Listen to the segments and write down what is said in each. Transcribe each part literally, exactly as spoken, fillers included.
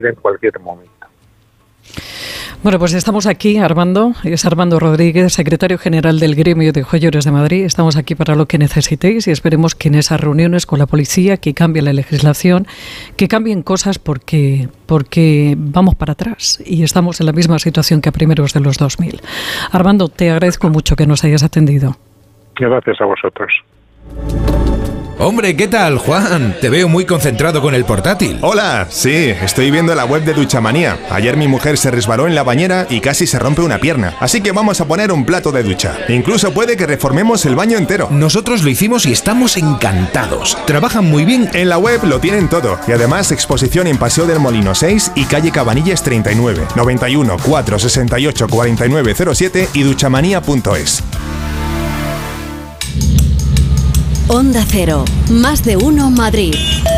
en cualquier momento. Bueno, pues estamos aquí, Armando, es Armando Rodríguez, secretario general del Gremio de Joyeros de Madrid. Estamos aquí para lo que necesitéis y esperemos que en esas reuniones con la policía, que cambie la legislación, que cambien cosas porque, porque vamos para atrás y estamos en la misma situación que a primeros de los dos mil. Armando, te agradezco mucho que nos hayas atendido. Gracias a vosotros. Hombre, ¿qué tal, Juan? Te veo muy concentrado con el portátil. Hola, sí, estoy viendo la web de Duchamanía. Ayer mi mujer se resbaló en la bañera y casi se rompe una pierna. Así que vamos a poner un plato de ducha. Incluso puede que reformemos el baño entero. Nosotros lo hicimos y estamos encantados. Trabajan muy bien. En la web lo tienen todo. Y además exposición en Paseo del Molino seis y calle Cabanillas treinta y nueve, noventa y uno, cuatrocientos sesenta y ocho, cuarenta y nueve cero siete y duchamanía punto es. Onda Cero, más de uno Madrid.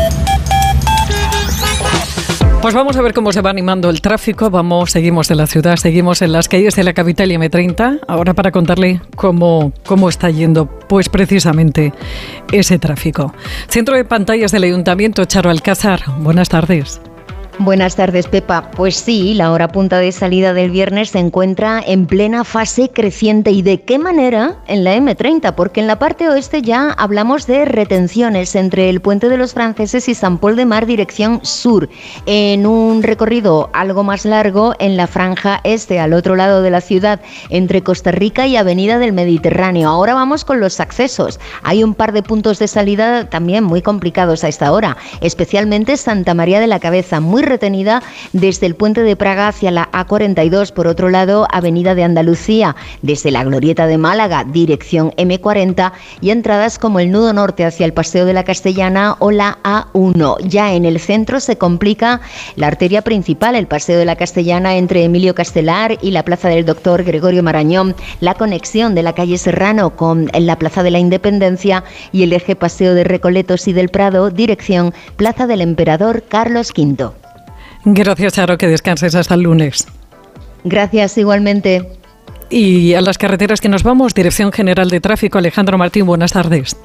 Pues vamos a ver cómo se va animando el tráfico. Vamos, seguimos en la ciudad, seguimos en las calles de la capital y eme treinta. Ahora para contarle cómo, cómo está yendo, pues precisamente ese tráfico. Centro de pantallas del Ayuntamiento, Charo Alcázar. Buenas tardes. Buenas tardes, Pepa. Pues sí, la hora punta de salida del viernes se encuentra en plena fase creciente. ¿Y de qué manera? En la eme treinta, porque en la parte oeste ya hablamos de retenciones entre el Puente de los Franceses y San Pol de Mar, dirección sur, en un recorrido algo más largo en la franja este, al otro lado de la ciudad, entre Costa Rica y Avenida del Mediterráneo. Ahora vamos con los accesos. Hay un par de puntos de salida también muy complicados a esta hora, especialmente Santa María de la Cabeza, muy retenida desde el Puente de Praga hacia la A cuarenta y dos, por otro lado Avenida de Andalucía, desde la Glorieta de Málaga, dirección eme cuarenta, y entradas como el nudo norte hacia el Paseo de la Castellana o la A uno. Ya en el centro se complica la arteria principal, el Paseo de la Castellana entre Emilio Castelar y la Plaza del Doctor Gregorio Marañón, la conexión de la calle Serrano con la Plaza de la Independencia y el eje Paseo de Recoletos y del Prado, dirección Plaza del Emperador Carlos quinto. Gracias, Charo, que descanses hasta el lunes. Gracias, igualmente. Y a las carreteras que nos vamos, Dirección General de Tráfico, Alejandro Martín, buenas tardes.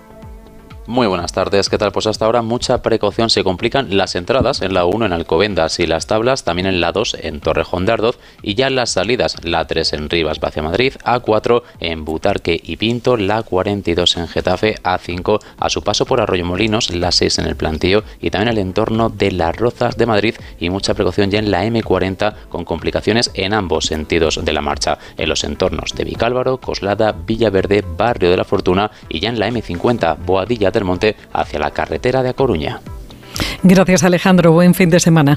Muy buenas tardes, ¿qué tal? Pues hasta ahora mucha precaución, se complican las entradas en la uno en Alcobendas y las tablas también en la dos en Torrejón de Ardoz y ya las salidas, la tres en Rivas hacia Madrid, A cuatro en Butarque y Pinto, la cuarenta y dos en Getafe, A cinco a su paso por Arroyomolinos, la seis en el Plantío y también el entorno de Las Rozas de Madrid y mucha precaución ya en la eme cuarenta con complicaciones en ambos sentidos de la marcha, en los entornos de Vicálvaro, Coslada, Villaverde, Barrio de la Fortuna y ya en la eme cincuenta, Boadilla del Monte hacia la carretera de A Coruña. Gracias, Alejandro, buen fin de semana.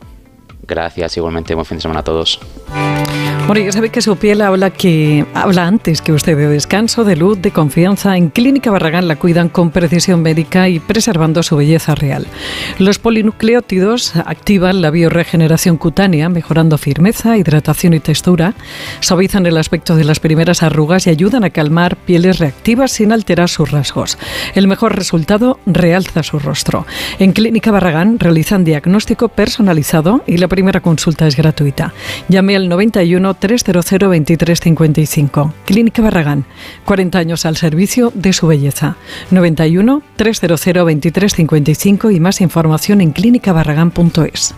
Gracias, igualmente, buen fin de semana a todos. Bueno, ya sabe que su piel habla que habla antes que usted de descanso, de luz, de confianza. En Clínica Barragán la cuidan con precisión médica y preservando su belleza real. Los polinucleótidos activan la bioregeneración cutánea, mejorando firmeza, hidratación y textura, suavizan el aspecto de las primeras arrugas y ayudan a calmar pieles reactivas sin alterar sus rasgos. El mejor resultado realza su rostro. En Clínica Barragán realizan diagnóstico personalizado y la primera consulta es gratuita. Llame al noventa y uno, trescientos veintitrés cincuenta y cinco. Clínica Barragán, cuarenta años al servicio de su belleza. noventa y uno, trescientos veintitrés cincuenta y cinco y más información en clínica barragán punto es.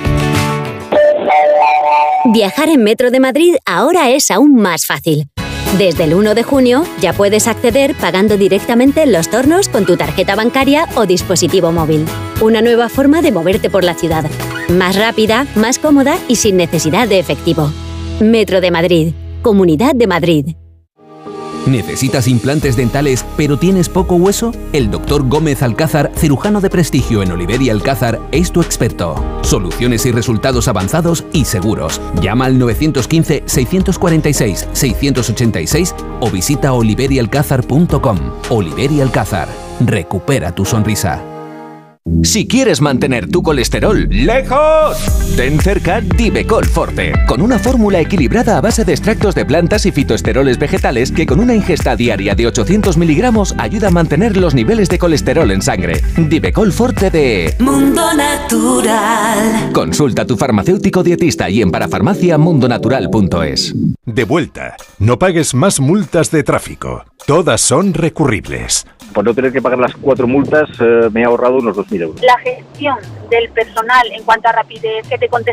Viajar en Metro de Madrid ahora es aún más fácil. Desde el uno de junio ya puedes acceder pagando directamente en los tornos con tu tarjeta bancaria o dispositivo móvil. Una nueva forma de moverte por la ciudad. Más rápida, más cómoda y sin necesidad de efectivo. Metro de Madrid. Comunidad de Madrid. ¿Necesitas implantes dentales pero tienes poco hueso? El doctor Gómez Alcázar, cirujano de prestigio en Oliver y Alcázar, es tu experto. Soluciones y resultados avanzados y seguros. Llama al nueve uno cinco, seis cuatro seis, seis ocho seis o visita oliver y alcázar punto com. Oliver y Alcázar. Recupera tu sonrisa. Si quieres mantener tu colesterol lejos, ten cerca Divecol Forte, con una fórmula equilibrada a base de extractos de plantas y fitoesteroles vegetales que con una ingesta diaria de ochocientos miligramos ayuda a mantener los niveles de colesterol en sangre. Divecol Forte de Mundo Natural. Consulta a tu farmacéutico dietista y en parafarmacia mundo natural punto es. De vuelta, no pagues más multas de tráfico. Todas son recurribles. Por no tener que pagar las cuatro multas, eh, me he ahorrado unos dos mil euros. La gestión del personal en cuanto a rapidez, que te conteste